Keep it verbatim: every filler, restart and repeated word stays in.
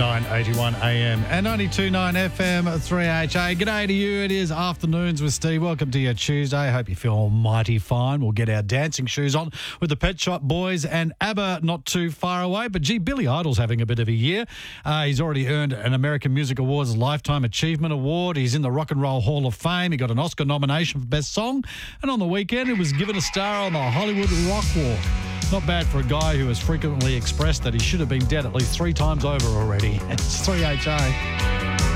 nine eighty-one A M and ninety-two point nine F M three H A. G'day to you. It is Afternoons with Steve. Welcome to your Tuesday. Hope you feel mighty fine. We'll get our dancing shoes on with the Pet Shop Boys and ABBA not too far away. But gee, Billy Idol's having a bit of a year. Uh, he's already earned an American Music Awards Lifetime Achievement Award. He's in the Rock and Roll Hall of Fame. He got an Oscar nomination for Best Song. And on the weekend, he was given a star on the Hollywood Rock Walk. Not bad for a guy who has frequently expressed that he should have been dead at least three times over already. It's three H A.